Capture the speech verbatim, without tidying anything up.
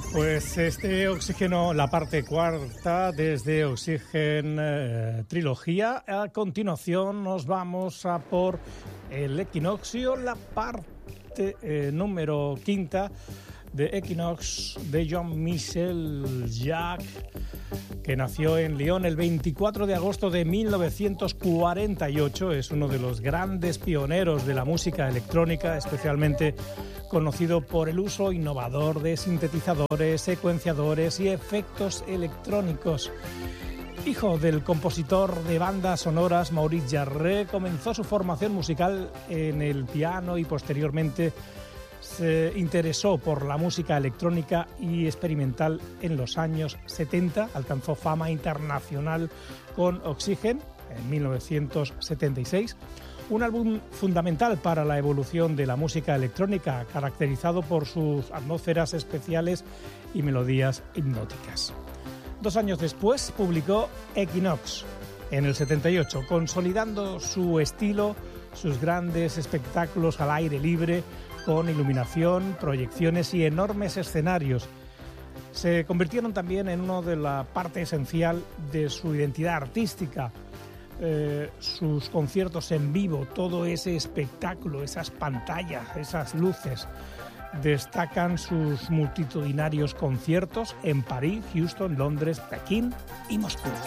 Pues este Oxígeno, la parte cuarta desde Oxígeno eh, Trilogía. A continuación nos vamos a por el Equinoccio, la parte eh, número quinta de Equinox de Jean-Michel Jarre, que nació en Lyon el veinticuatro de agosto de mil novecientos cuarenta y ocho. Es uno de los grandes pioneros de la música electrónica, especialmente conocido por el uso innovador de sintetizadores, secuenciadores y efectos electrónicos. Hijo del compositor de bandas sonoras Maurice Jarre, comenzó su formación musical en el piano y posteriormente se interesó por la música electrónica y experimental en los años setenta. Alcanzó fama internacional con Oxygen en mil novecientos setenta y seis, un álbum fundamental para la evolución de la música electrónica, caracterizado por sus atmósferas especiales y melodías hipnóticas. Dos años después publicó Equinox en el setenta y ocho, consolidando su estilo, sus grandes espectáculos al aire libre, con iluminación, proyecciones y enormes escenarios. Se convirtieron también en una de la parte esencial de su identidad artística. Eh, sus conciertos en vivo, todo ese espectáculo, esas pantallas, esas luces. Destacan sus multitudinarios conciertos en París, Houston, Londres, Pekín y Moscú.